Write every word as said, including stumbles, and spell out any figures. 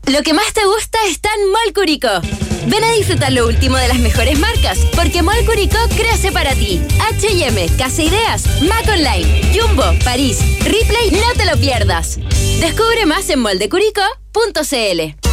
Lo que más te gusta está en Mall Curicó. Ven a disfrutar lo último de las mejores marcas, porque Mall Curicó crece para ti. H y M, Casa Ideas, Mac Online, Jumbo, París, Ripley, no te lo pierdas. Descubre más en moldecuricó punto c l.